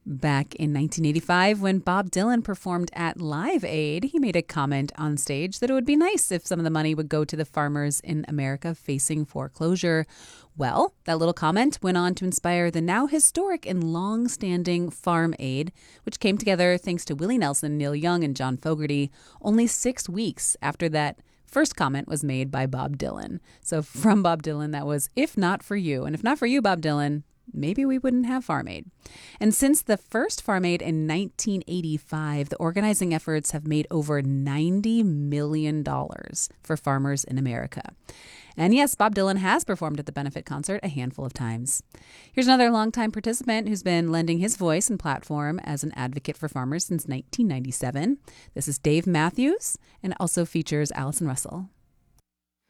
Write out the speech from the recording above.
Back in 1985, when Bob Dylan performed at Live Aid, he made a comment on stage that it would be nice if some of the money would go to the farmers in America facing foreclosure. Well, that little comment went on to inspire the now historic and long-standing Farm Aid, which came together thanks to Willie Nelson, Neil Young, and John Fogerty, only 6 weeks after that first comment was made by Bob Dylan. So from Bob Dylan, that was, if not for you. And if not for you, Bob Dylan, maybe we wouldn't have Farm Aid. And since the first Farm Aid in 1985, the organizing efforts have made over $90 million for farmers in America. And yes, Bob Dylan has performed at the benefit concert a handful of times. Here's another longtime participant who's been lending his voice and platform as an advocate for farmers since 1997. This is Dave Matthews, and it also features Allison Russell.